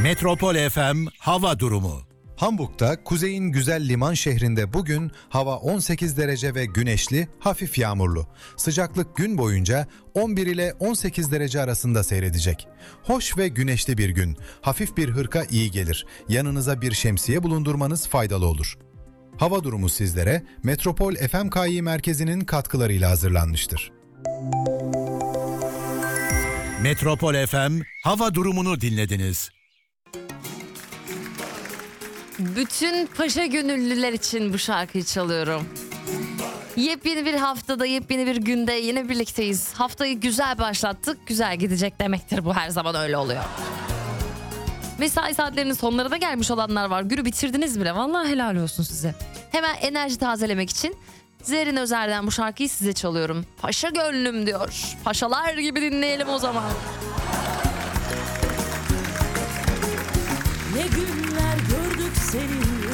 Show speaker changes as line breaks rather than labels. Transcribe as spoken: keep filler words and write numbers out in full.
Metropol F M hava durumu.
Hamburg'da kuzeyin güzel liman şehrinde bugün hava on sekiz derece ve güneşli, hafif yağmurlu. Sıcaklık gün boyunca on bir ile on sekiz derece arasında seyredecek. Hoş ve güneşli bir gün. Hafif bir hırka iyi gelir. Yanınıza bir şemsiye bulundurmanız faydalı olur. Hava durumu sizlere Metropol F M K İ merkezinin katkılarıyla hazırlanmıştır.
Metropol F M hava durumunu dinlediniz.
Bütün paşa gönüllüler için bu şarkıyı çalıyorum. Yepyeni bir haftada, yepyeni bir günde yine birlikteyiz. Haftayı güzel başlattık, güzel gidecek demektir, bu her zaman öyle oluyor. Mesai saatlerinin sonlarına gelmiş olanlar var. Günü bitirdiniz bile, vallahi helal olsun size. Hemen enerji tazelemek için Zerrin Özer'den bu şarkıyı size çalıyorum. Paşa gönlüm diyor. Paşalar gibi dinleyelim o zaman.
Ne günler gördük senin